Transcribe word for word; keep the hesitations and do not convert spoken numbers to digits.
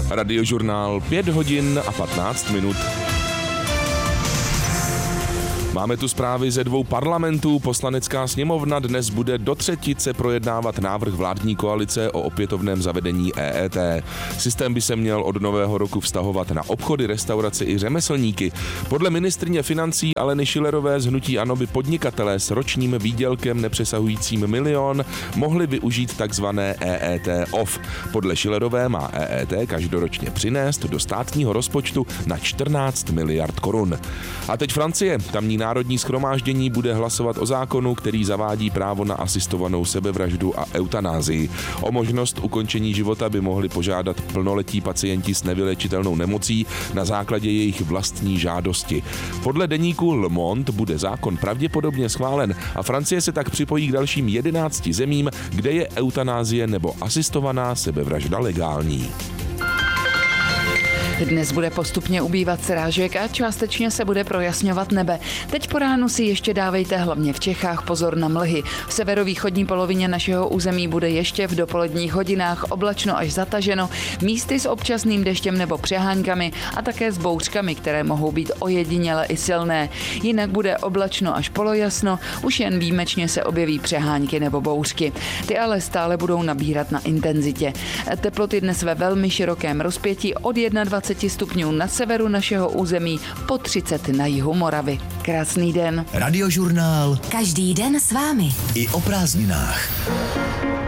Radiožurnál pět hodin a patnáct minut. Máme tu zprávy ze dvou parlamentů. Poslanecká sněmovna dnes bude do třetice projednávat návrh vládní koalice o opětovném zavedení E E T. Systém by se měl od nového roku vztahovat na obchody, restaurace i řemeslníky. Podle ministryně financí Aleny Schillerové z hnutí ANO by podnikatelé s ročním výdělkem nepřesahujícím milion mohli využít takzvané E E T off. Podle Schillerové má E E T každoročně přinést do státního rozpočtu na čtrnáct miliard korun. A teď Francie. Tamní Národní shromáždění bude hlasovat o zákonu, který zavádí právo na asistovanou sebevraždu a eutanázii. O možnost ukončení života by mohli požádat plnoletí pacienti s nevyléčitelnou nemocí na základě jejich vlastní žádosti. Podle deníku Le Monde bude zákon pravděpodobně schválen a Francie se tak připojí k dalším jedenácti zemím, kde je eutanázie nebo asistovaná sebevražda legální. Dnes bude postupně ubývat srážek a částečně se bude projasňovat nebe. Teď po ránu si ještě dávejte hlavně v Čechách pozor na mlhy. V severovýchodní polovině našeho území bude ještě v dopoledních hodinách oblačno až zataženo, místy s občasným deštěm nebo přeháňkami a také s bouřkami, které mohou být ojediněle i silné. Jinak bude oblačno až polojasno, už jen výjimečně se objeví přehánky nebo bouřky. Ty ale stále budou nabírat na intenzitě. Teploty dnes ve velmi širokém rozpětí od dvacet jedna stupňů na severu našeho území po třicet na jihu Moravy. Krásný den. Radiožurnál. Každý den s vámi. I o prázdninách.